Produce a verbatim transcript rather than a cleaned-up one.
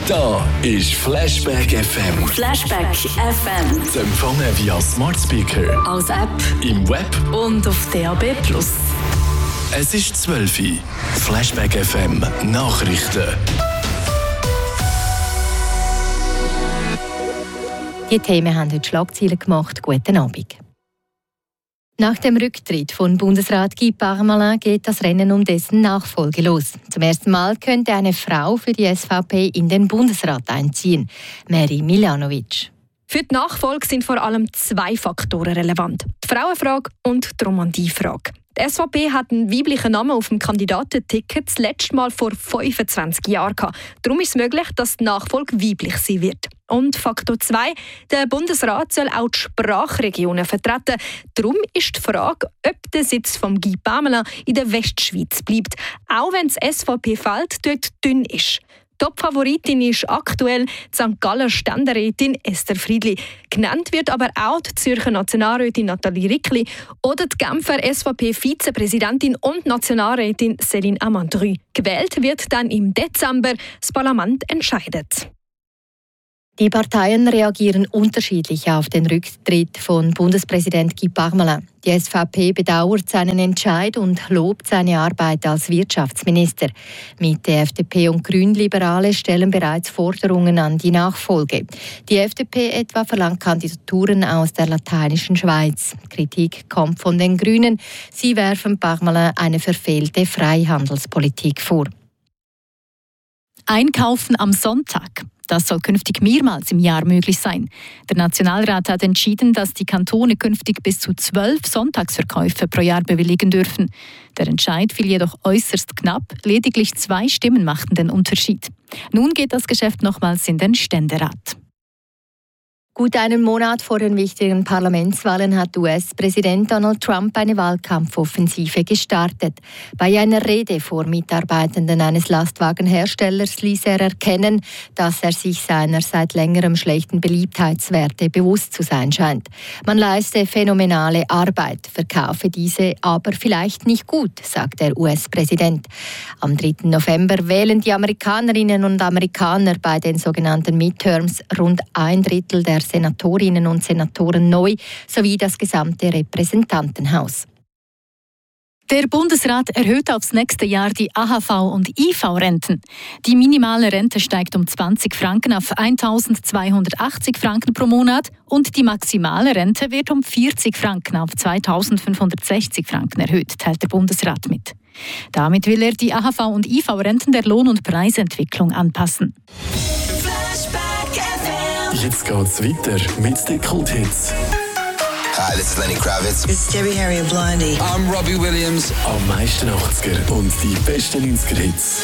Da ist Flashback F M. Flashback F M. Zu empfangen via Smart Speaker, als App, im Web und auf D A B plus. Es ist zwölf Uhr. Flashback F M Nachrichten. Die Themen haben heute Schlagzeilen gemacht. Guten Abend. Nach dem Rücktritt von Bundesrat Guy Parmelin geht das Rennen um dessen Nachfolge los. Zum ersten Mal könnte eine Frau für die S V P in den Bundesrat einziehen. Mary Milanovic. Für die Nachfolge sind vor allem zwei Faktoren relevant: die Frauenfrage und die Romandiefrage. Die S V P hat einen weiblichen Namen auf dem Kandidatenticket das letzte Mal vor fünfundzwanzig Jahren gehabt. Darum ist es möglich, dass die Nachfolge weiblich sein wird. Und Faktor zwei: Der Bundesrat soll auch die Sprachregionen vertreten. Darum ist die Frage, ob der Sitz von Guy Parmelin in der Westschweiz bleibt, auch wenn das S V P-Feld dort dünn ist. Top-Favoritin ist aktuell die Sankt Galler Ständerätin Esther Friedli. Genannt wird aber auch die Zürcher Nationalrätin Nathalie Rickli oder die Genfer S V P-Vizepräsidentin und Nationalrätin Céline Amandry. Gewählt wird dann im Dezember. Das Parlament entscheidet. Die Parteien reagieren unterschiedlich auf den Rücktritt von Bundespräsident Guy Parmelin. Die S V P bedauert seinen Entscheid und lobt seine Arbeit als Wirtschaftsminister. Mitte, F D P und Grünliberale stellen bereits Forderungen an die Nachfolge. Die F D P etwa verlangt Kandidaturen aus der lateinischen Schweiz. Kritik kommt von den Grünen. Sie werfen Parmelin eine verfehlte Freihandelspolitik vor. Einkaufen am Sonntag. Das soll künftig mehrmals im Jahr möglich sein. Der Nationalrat hat entschieden, dass die Kantone künftig bis zu zwölf Sonntagsverkäufe pro Jahr bewilligen dürfen. Der Entscheid fiel jedoch äußerst knapp. Lediglich zwei Stimmen machten den Unterschied. Nun geht das Geschäft nochmals in den Ständerat. Gut einen Monat vor den wichtigen Parlamentswahlen hat U S-Präsident Donald Trump eine Wahlkampfoffensive gestartet. Bei einer Rede vor Mitarbeitenden eines Lastwagenherstellers ließ er erkennen, dass er sich seiner seit längerem schlechten Beliebtheitswerte bewusst zu sein scheint. Man leiste phänomenale Arbeit, verkaufe diese aber vielleicht nicht gut, sagt der U S-Präsident. Am dritten November wählen die Amerikanerinnen und Amerikaner bei den sogenannten Midterms rund ein Drittel der Senatorinnen und Senatoren neu, sowie das gesamte Repräsentantenhaus. Der Bundesrat erhöht aufs nächste Jahr die A H V- und I V-Renten. Die minimale Rente steigt um zwanzig Franken auf eintausendzweihundertachtzig Franken pro Monat und die maximale Rente wird um vierzig Franken auf zweitausendfünfhundertsechzig Franken erhöht, teilt der Bundesrat mit. Damit will er die A H V- und I V-Renten der Lohn- und Preisentwicklung anpassen. Jetzt geht's weiter mit den Kulthits. Hi, this is Lenny Kravitz. It's Debbie Harry and Blondie. I'm Robbie Williams. Am meisten achtziger und die besten neunziger Hits.